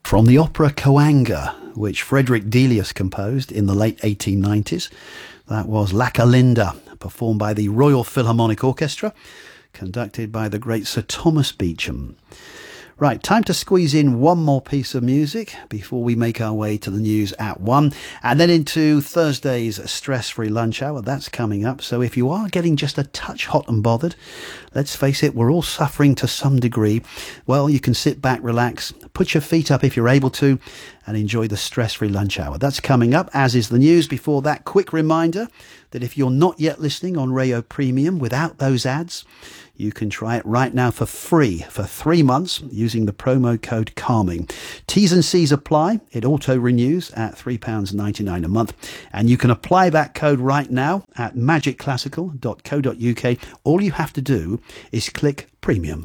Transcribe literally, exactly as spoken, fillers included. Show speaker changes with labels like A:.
A: From the opera Coanga, which Frederick Delius composed in the late eighteen nineties, that was La Calinda, performed by the Royal Philharmonic Orchestra, conducted by the great Sir Thomas Beecham. Right, time to squeeze in one more piece of music before we make our way to the news at one, and then into Thursday's stress-free lunch hour. That's coming up. So if you are getting just a touch hot and bothered, let's face it, we're all suffering to some degree. Well, you can sit back, relax, put your feet up if you're able to, and enjoy the stress-free lunch hour. That's coming up, as is the news. Before that, quick reminder that if you're not yet listening on Rayo Premium without those ads, you can try it right now for free for three months using the promo code CALMING. T's and C's apply. It auto-renews at three pounds ninety-nine a month. And you can apply that code right now at magic classical dot co dot uk. All you have to do is click Premium.